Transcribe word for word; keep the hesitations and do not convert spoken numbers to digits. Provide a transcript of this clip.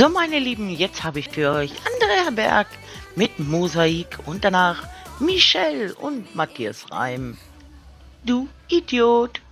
So, meine Lieben, jetzt habe ich für euch Andrea Berg mit Mosaik und danach Michelle und Matthias Reim. Du Idiot!